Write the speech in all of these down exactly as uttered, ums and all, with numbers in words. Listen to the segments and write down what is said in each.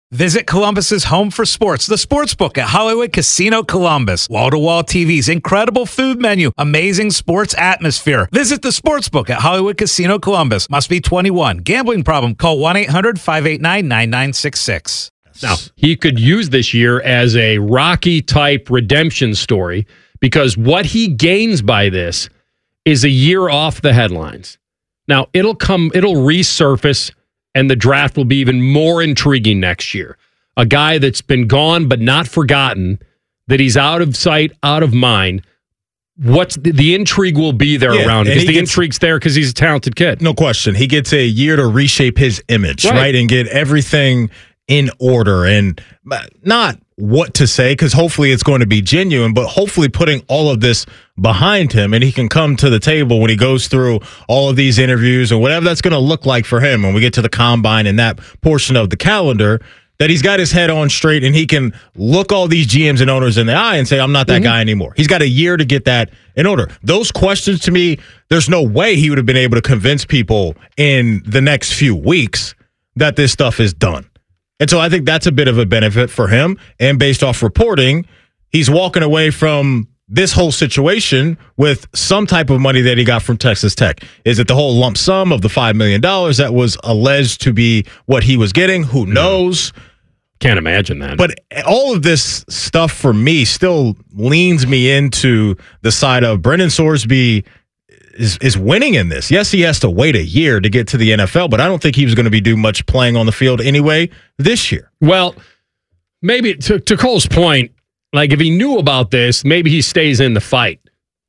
Visit Columbus's home for sports, the Sportsbook at Hollywood Casino Columbus. Wall-to-wall T Vs, incredible food menu, amazing sports atmosphere. Visit the Sportsbook at Hollywood Casino Columbus. Must be twenty-one. Gambling problem? Call one eight hundred five eight nine nine nine six six. Now, he could use this year as a Rocky-type redemption story because what he gains by this is a year off the headlines. Now, it'll come, it'll resurface, and the draft will be even more intriguing next year. A guy that's been gone but not forgotten, that he's out of sight, out of mind. What's the, the intrigue will be there yeah, around because the gets, intrigue's there because he's a talented kid. No question. He gets a year to reshape his image, right, right? And get everything in order and not what to say because hopefully it's going to be genuine, but hopefully putting all of this behind him and he can come to the table when he goes through all of these interviews and whatever that's going to look like for him when we get to the combine and that portion of the calendar, that he's got his head on straight and he can look all these G Ms and owners in the eye and say, I'm not that mm-hmm. guy anymore. He's got a year to get that in order. Those questions to me, there's no way he would have been able to convince people in the next few weeks that this stuff is done. And so I think that's a bit of a benefit for him. And based off reporting, he's walking away from this whole situation with some type of money that he got from Texas Tech. Is it the whole lump sum of the five million dollars that was alleged to be what he was getting? Who knows? Can't imagine that. But all of this stuff for me still leans me into the side of Brendan Sorsby is is winning in this. Yes, he has to wait a year to get to the N F L, but I don't think he was going to be doing much playing on the field anyway this year. Well, maybe to, to Cole's point, like if he knew about this, maybe he stays in the fight.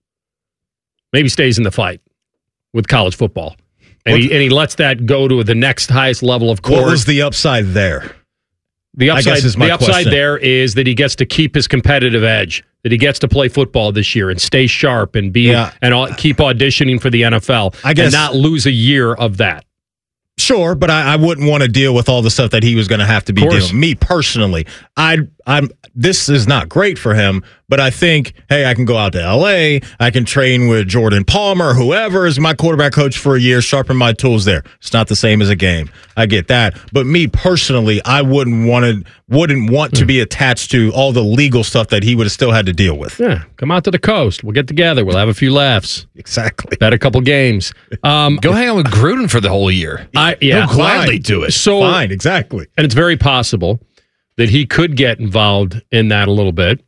Maybe he stays in the fight with college football. And, he, and he lets that go to the next highest level of course. What was the upside there? The upside, I guess is my the upside question. there is that he gets to keep his competitive edge, that he gets to play football this year and stay sharp and be yeah. and all, keep auditioning for the N F L I guess, and not lose a year of that. Sure, but I, I wouldn't want to deal with all the stuff that he was going to have to be dealing with. Me personally, I, I'm. This is not great for him, but I think, hey, I can go out to L A, I can train with Jordan Palmer, whoever is my quarterback coach for a year, sharpen my tools there. It's not the same as a game. I get that. But me personally, I wouldn't want to, wouldn't want to be attached to all the legal stuff that he would have still had to deal with. Yeah, come out to the coast. We'll get together. We'll have a few laughs. Exactly. Bet a couple games. Um, go hang out with Gruden for the whole year. I, yeah, He'll gladly fine. do it. So, fine, exactly. And it's very possible that he could get involved in that a little bit.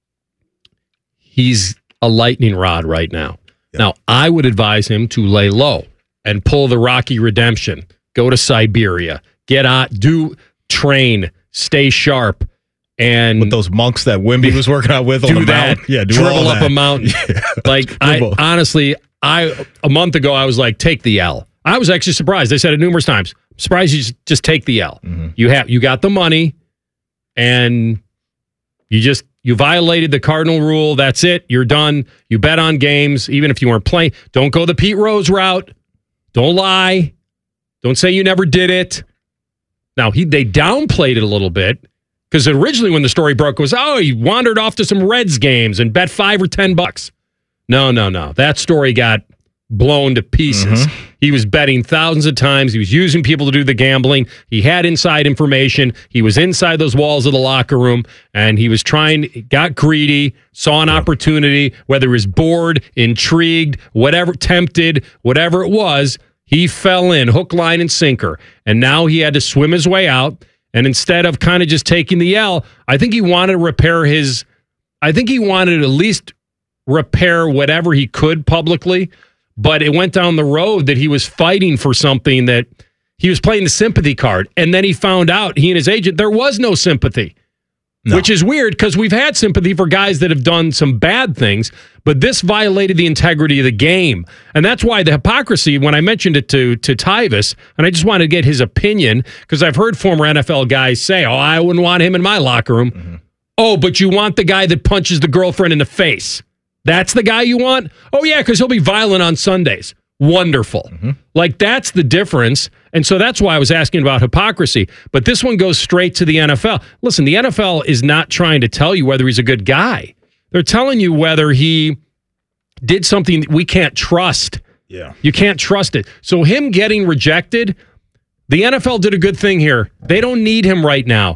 He's a lightning rod right now. Yep. Now, I would advise him to lay low and pull the Rocky Redemption. Go to Siberia. Get out, do train, stay sharp. And with those monks that Wimby was working out with on do the that, mountain. Yeah, do dribble all up that. a mountain. Yeah. Like, I honestly, I a month ago, I was like, take the L. I was actually surprised. I said it numerous times. I'm surprised you just, just take the L. Mm-hmm. You have you got the money. And you just, you violated the cardinal rule. That's it. You're done. You bet on games, even if you weren't playing. Don't go the Pete Rose route. Don't lie. Don't say you never did it. Now, he they downplayed it a little bit because originally when the story broke, it was, oh, he wandered off to some Reds games and bet five or ten bucks. No, no, no. That story got blown to pieces. Mm-hmm. He was betting thousands of times. He was using people to do the gambling. He had inside information. He was inside those walls of the locker room, and he was trying, got greedy, saw an yeah. opportunity, whether he was bored, intrigued, whatever, tempted, whatever it was, he fell in, hook, line, and sinker. And now he had to swim his way out, and instead of kind of just taking the L, I think he wanted to repair his, I think he wanted to at least repair whatever he could publicly. But it went down the road that he was fighting for something that he was playing the sympathy card. And then he found out, he and his agent, there was no sympathy, no. which is weird because we've had sympathy for guys that have done some bad things, but this violated the integrity of the game. And that's why the hypocrisy, when I mentioned it to, to Tyvis, and I just wanted to get his opinion because I've heard former N F L guys say, oh, I wouldn't want him in my locker room. Mm-hmm. Oh, but you want the guy that punches the girlfriend in the face. That's the guy you want? Oh, yeah, because he'll be violent on Sundays. Wonderful. Mm-hmm. Like, that's the difference. And so that's why I was asking about hypocrisy. But this one goes straight to the N F L. Listen, the N F L is not trying to tell you whether he's a good guy. They're telling you whether he did something that we can't trust. Yeah. You can't trust it. So him getting rejected, the N F L did a good thing here. They don't need him right now.